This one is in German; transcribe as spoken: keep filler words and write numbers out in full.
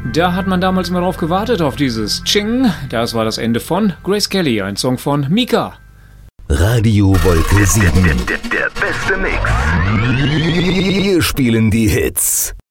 Da hat man damals immer drauf gewartet, auf dieses Ching. Das war das Ende von Grace Kelly, ein Song von Mika. Radio Wolke sieben. Der, der, der beste Mix. Wir spielen die Hits.